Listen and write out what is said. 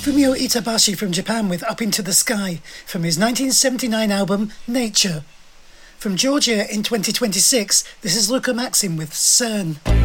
Fumio Itabashi from Japan with Up Into the Sky from his 1979 album Nature. From Georgia in 2026, this is Luca Maxim with CERN.